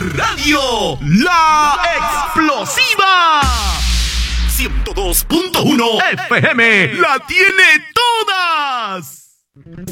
Radio La Explosiva 102.1 FM la tiene todas.